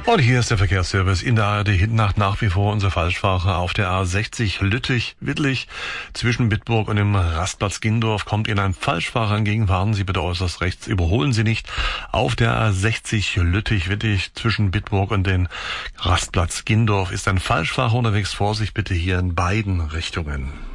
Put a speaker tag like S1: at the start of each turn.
S1: Und hier ist der Verkehrsservice in der ARD Hiddennacht nach wie vor unser Falschfahrer auf der A60 Lüttich-Wittlich zwischen Bitburg und dem Rastplatz Gindorf kommt Ihnen ein Falschfahrer entgegen. Fahren Sie bitte äußerst rechts, überholen Sie nicht. Auf der A60 Lüttich-Wittlich zwischen Bitburg und dem Rastplatz Gindorf ist ein Falschfahrer unterwegs. Vorsicht bitte hier in beiden Richtungen.